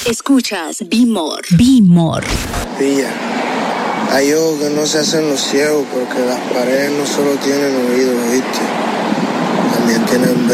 Escuchas Be More. Be More. Pilla. Hay ojos que no se hacen los ciegos porque las paredes no solo tienen oídos, ¿viste? También tienen